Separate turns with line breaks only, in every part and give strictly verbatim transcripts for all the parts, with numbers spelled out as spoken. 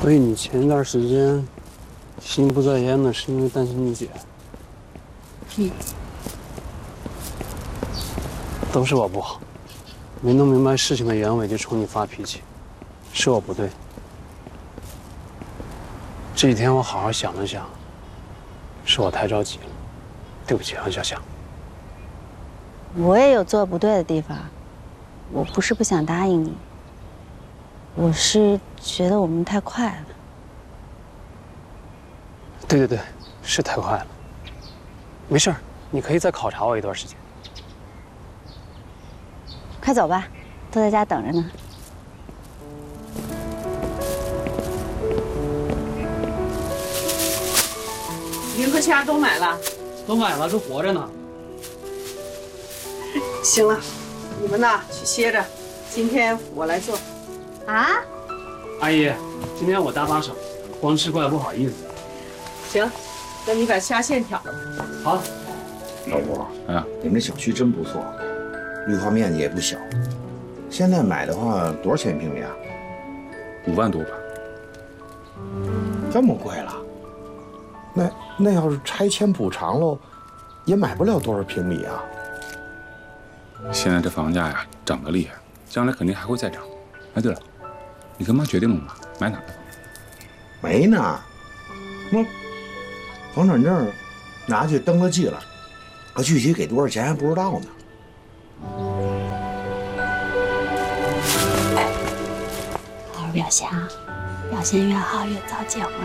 所以你前一段时间心不在焉的，是因为担心你姐。
嗯。
都是我不好，没弄明白事情的原委就冲你发脾气，是我不对。这几天我好好想了想，是我太着急了，对不起啊，小香。
我也有做不对的地方，我不是不想答应你，我是觉得我们太快了。
对对对，是太快了。没事儿，你可以再考察我一段时间。
快走吧，都在家等着呢。
鱼和虾都买了，
都买了，都活着呢。
行了，你们呐去歇着，今天我来做。
啊？
阿姨，今天我搭把手，光吃怪不好意思。
行，那你把虾线挑了。
好。
老吴，啊，你们这小区真不错，绿化面积也不小。现在买的话，多少钱一平米啊？
五万多吧。
这么贵了？那那要是拆迁补偿喽，也买不了多少平米啊。
现在这房价呀，涨得厉害，将来肯定还会再涨。哎，对了，你跟妈决定了吗？买哪个房？
没呢，那房产证拿去登了记了，可具体给多少钱还不知道呢。
好好表现啊，表现越好越早结婚。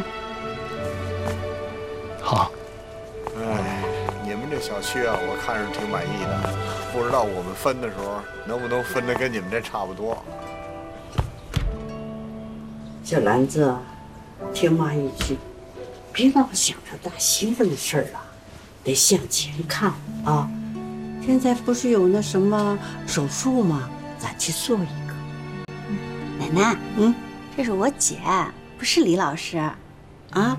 好。
哎，你们这小区啊，我看是挺满意的，不知道我们分的时候能不能分的跟你们这差不多。
小兰子，听妈一句，别老想着大媳妇的事儿了，得向前看啊！现在不是有那什么手术吗？咱去做一个。
奶奶，嗯，这是我姐，不是李老师。
啊？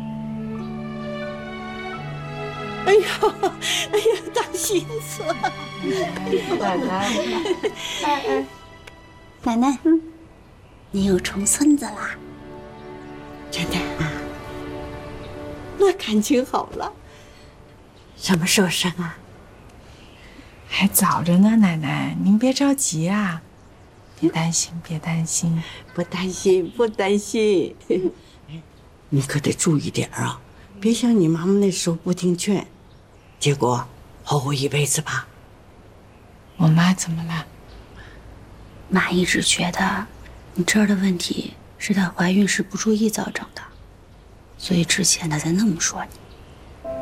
哎呀，哎呀，大心思！
奶奶，哎哎，奶奶，嗯，你有重孙子啦？
真的啊？那感情好了。什么时候生啊？
还早着呢，奶奶，您别着急啊，别担心，别担心，
不担心，不担心。你可得注意点啊，别像你妈妈那时候不听劝，结果后悔一辈子吧。
我妈怎么了？
妈一直觉得你这儿的问题是她怀孕时不注意造成的，所以之前她才那么说你。